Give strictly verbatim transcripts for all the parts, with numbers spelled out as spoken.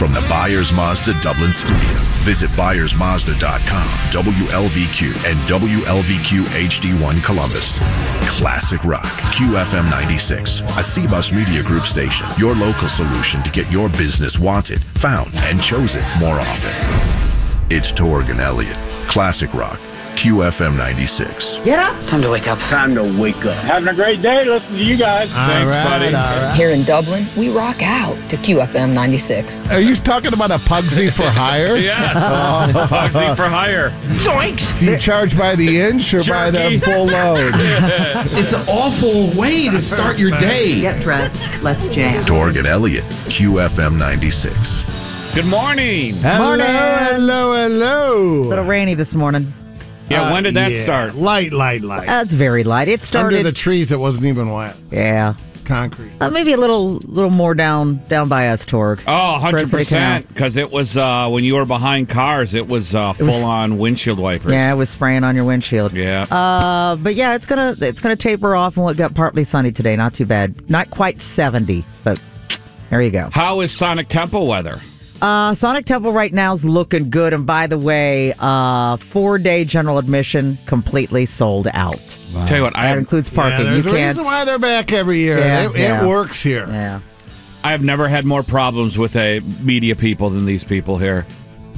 from the Byers Mazda Dublin studio. Visit Byers Mazda dot com, W L V Q, and W L V Q H D one Columbus. Classic Rock, Q F M ninety-six, a C-Bus Media Group station. Your local solution to get your business wanted, found, and chosen more often. It's Torg and Elliott. Classic Rock, Q F M ninety-six. Get up. Time to wake up. Time to wake up. Having a great day. Listen to you guys. All Thanks, right, buddy. all right. Here in Dublin, we rock out to Q F M ninety-six. Are you talking about a Pugsy for hire? Yes. Oh. Pugsy for hire. Zoinks! Do you charge by the inch or by the Jerky. full load? It's an awful way to start your day. Get dressed. Let's jam. Torg and Elliott, Q F M ninety-six. Good morning. Hello, Morning. hello, hello. A little rainy this morning. Yeah, when did that yeah. start? Light, light, light. That's very light. It started. Under the trees, it wasn't even wet. yeah, Concrete. uh, maybe a little, little more down, down by us, Torg. Oh, one hundred City Canal. percent. Because it was, uh, when you were behind cars, it was uh, It was- full-on windshield wipers. Yeah, it was spraying on your windshield. Yeah. Uh, but yeah, it's gonna, it's gonna taper off, and it got partly sunny today. Not too bad. Not quite seventy, but there you go. How is Sonic Temple weather? Uh, Sonic Temple right now is looking good, and by the way, uh, four day general admission completely sold out. Tell you what, I That have, includes parking. Yeah, you there's a can't. reason why they're back every year. Yeah, it, yeah. it works here. Yeah. I have never had more problems with a media people than these people here.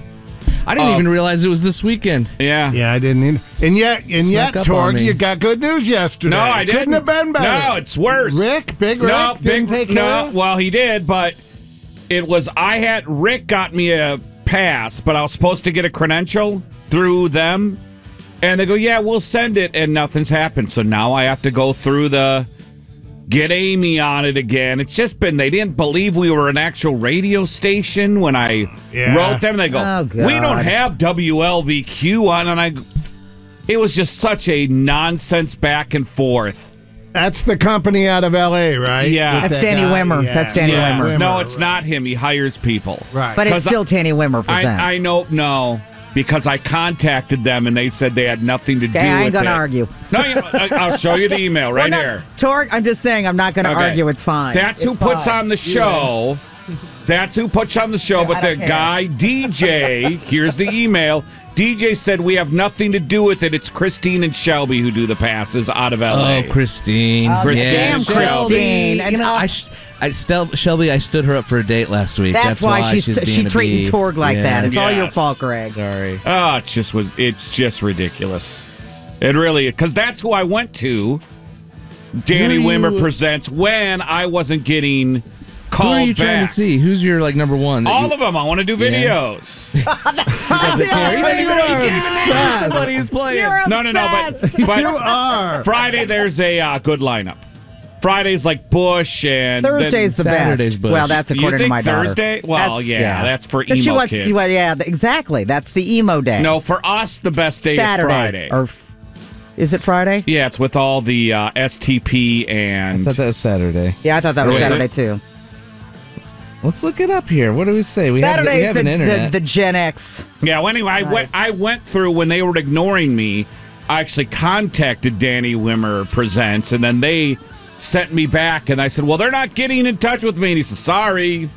I didn't Uh, even realize it was this weekend. Yeah. Yeah, I didn't either. And yet, and Snuck yet, up Torg, on me. you got good news yesterday. No, I didn't. Couldn't have been better. No, it's worse. Rick, Big Rick, No, didn't big take no. care of it? Well, he did, but it was I had Rick got me a pass, but I was supposed to get a credential through them, and they go, "Yeah, we'll send it," and nothing's happened. So now I have to go through the get Amy on it again. It's just been they didn't believe we were an actual radio station when I Yeah. wrote them. They go, Oh, God. "We don't have W L V Q on," and I. It was just such a nonsense back and forth. That's the company out of L A, right? Yeah. With That's that Danny guy? Wimmer. Yeah. That's Danny Yes. Wimmer. No, it's not him. He hires people. Right. But it's 'Cause still Tanny Wimmer I, presents. I know, no, because I contacted them and they said they had nothing to do Okay, I ain't with gonna it. argue. No, you know, I, I'll show you the email right We're not- here. Torg, I'm just saying, I'm not going to Okay. argue. It's fine. That's who It's puts fine. on the show. That's who puts on the show. Yeah, but I the don't care. guy, D J, here's the email. D J said we have nothing to do with it. It's Christine and Shelby who do the passes out of L A. Oh, Christine. Oh, Christine damn, Shelby. Christine. And You know, uh, I, sh- I Stel- Shelby, I stood her up for a date last week. That's That's, why why she's- she's she being a treating bee. Torg like that. It's all your Yes. fault, Greg. Sorry. Oh, it just was. It's just ridiculous. It really, because that's who I went to. Danny Who are you- Wimmer presents when I wasn't getting Who called are you back. trying to see? Who's your like number one? that All you- of them. I want to do Yeah. videos. doesn't care. You don't even know you can't even name somebody who's playing. You're No, no, no. But, obsessed. but You are. Friday there's a uh, good lineup. Friday's like Bush and Thursday's the Saturday's best. Bush. well, that's You according think to my daughter. Thursday? Well, yeah, that's for But she emo wants, kids. Well, yeah, exactly. That's the emo day. Then, no, for us the best day Saturday. is Friday. Or f- is it Friday? Yeah, it's with all the uh, S T P I and thought that was Saturday. Yeah, I thought that was Oh, is Saturday it? too. Let's look it up here. What do we say? We have, we Saturday's have the, an the, internet. the Gen X. yeah. Well, anyway, I went. I went through when they were ignoring me. I actually contacted Danny Wimmer Presents, and then they sent me back, and I said, "Well, they're not getting in touch with me." And he said, "Sorry."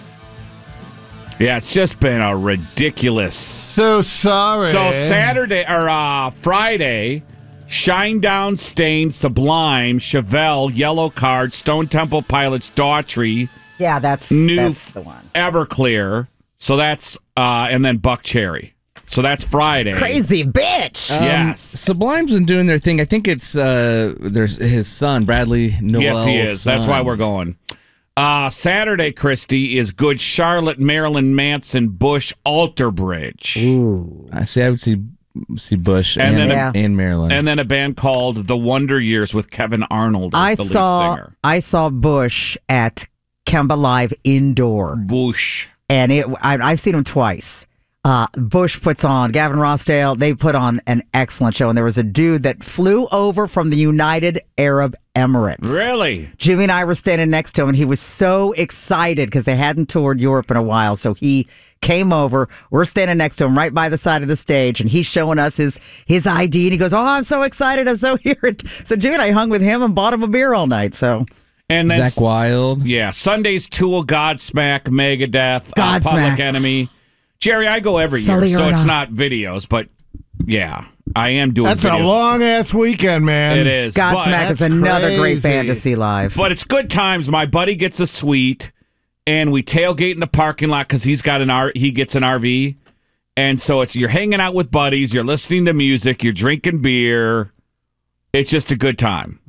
Yeah, it's just been a ridiculous. So sorry. So Saturday or uh, Friday, Shinedown, Stain, Sublime, Chevelle, Yellow Card, Stone Temple Pilots, Daughtry, Yeah, that's New that's the one. Everclear. So that's uh, and then Buck Cherry. So that's Friday. Crazy bitch. Um, Yes. Sublime's been doing their thing. I think it's uh, there's his son, Bradley Noel. Yes, he is. That's why we're going. Uh, Saturday, Christy, is Good Charlotte, Marilyn Manson, Bush, Alter Bridge. Ooh. I see. I would see see Bush And and, then a- and Maryland. And then a band called The Wonder Years with Kevin Arnold as I the lead saw singer. I saw Bush at Kemba Live indoor, Bush. and it I, I've seen him twice. Uh, Bush puts on Gavin Rossdale. They put on an excellent show, and there was a dude that flew over from the United Arab Emirates. Really? Jimmy and I were standing next to him, and he was so excited because they hadn't toured Europe in a while. So he came over. We're standing next to him right by the side of the stage, and he's showing us his his I D. And he goes, "Oh, I'm so excited! I'm so here." So Jimmy and I hung with him and bought him a beer all night. So And then Zach Wild. Yeah, Sunday's Tool, Godsmack, Megadeth, uh, Godsmack. Public Enemy. Jerry, I go every Sully year, so Erna. it's not videos, but yeah, I am doing That's videos. a long ass weekend, man. It is. Godsmack but, is another great crazy. band to see live. but it's good times. My buddy gets a suite, and we tailgate in the parking lot because he's got an R. He gets an R V, and so it's you're hanging out with buddies, you're listening to music, you're drinking beer. It's just a good time.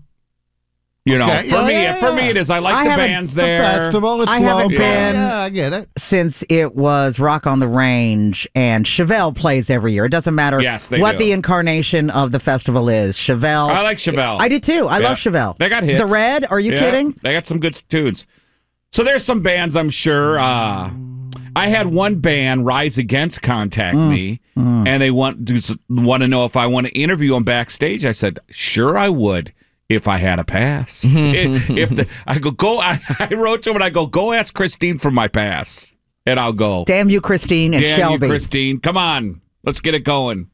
You know, Okay. for Yeah, me, yeah, for me yeah. it is. I like I the haven't- bands It's a there. festival. It's I haven't local. been- Yeah, I get it. Since it was Rock on the Range and Chevelle plays every year. It doesn't matter Yes, they what do. the incarnation of the festival is. Chevelle. I like Chevelle. I do too. I Yeah. love Chevelle. They got hits. The Red? Are you Yeah, kidding? They got some good tunes. So there's some bands I'm sure. Uh, I had one band, Rise Against, contact Mm. me, and they want to want to know if I want to interview them backstage. I said, sure, I would. If I had a pass, if, if the I go go, I, I wrote to him and I go go ask Christine for my pass, and I'll go. Damn you, Christine and Damn Shelby. you, Christine, come on, let's get it going.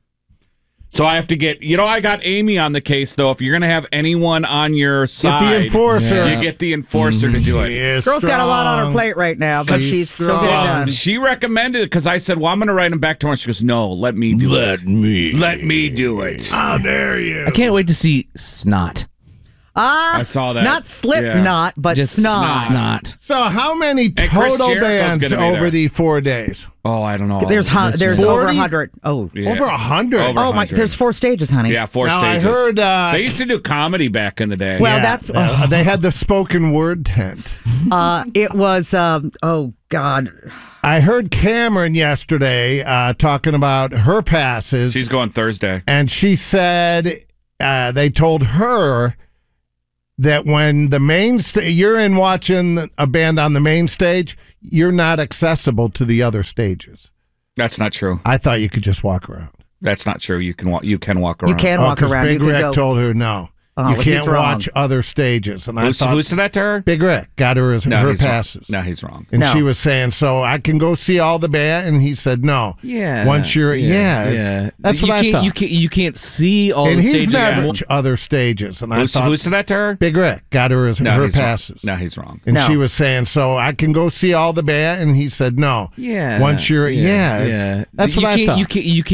So I have to get, you know, I got Amy on the case though. If you're gonna have anyone on your side, Get the enforcer. you get the enforcer to do it. She is Girl's got a lot on her strong. plate right now, but She's she's still getting strong. done. She recommended it because I said, "Well, I'm going to write him back tomorrow." She goes, "No, let me do it. Let me, let me do it." How dare you? I can't wait to see Snot. Ah, I saw that. Not Slipknot, but Just Snot. Snot. So, how many Chris total Jericho's bands gonna be over there. the four days? Oh, I don't know. There's hun- there's over a forty? hundred. Oh, Yeah. Over a hundred. Over oh my! one hundred. There's four stages, honey. Yeah, four Now, stages. I heard uh, they used to do comedy back in the day. Well, yeah, that's- uh, they had the spoken word tent. Uh, it was. Um, oh God. I heard Cameron yesterday uh, talking about her passes, she's going Thursday. and she said uh, they told her that when the main sta- you're in watching a band on the main stage, you're not accessible to the other stages. That's not true. I thought you could just walk around. That's not true. You can walk. You can walk around. You can Oh, walk 'cause around. Big you can Rick go. told her no. Oh, you well, he's can't wrong. watch other stages. And I Who's, thought who said that to her? Big Rick got her his, No, her he's wrong. passes. No, he's wrong. And No. she was saying, so I can go see all the band? And he said, no. Yeah. Once you're, yeah. it's- yeah. That's you what I can't, thought. You can't, you can't see all and the he's stages. never at watched other stages. And I Who, thought, who said that to her? Big Rick got her his, No, her he's wrong. passes. No, he's wrong. And No. she was saying, so I can go see all the band? And he said, no. Yeah. Once you're, yeah. yeah. it's- yeah. That's you what I can't, thought. You can't, you can't